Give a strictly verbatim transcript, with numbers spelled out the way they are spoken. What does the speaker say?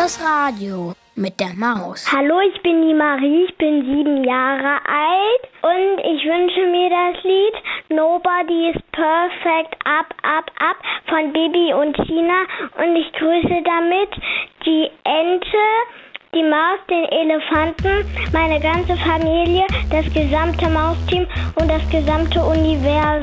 Das Radio mit der Maus. Hallo, ich bin die Marie, ich bin sieben Jahre alt und ich wünsche mir das Lied Nobody is Perfect Up, Up, Up von Bibi und Tina und ich grüße damit die Ente, die Maus, den Elefanten, meine ganze Familie, das gesamte Mausteam und das gesamte Universum.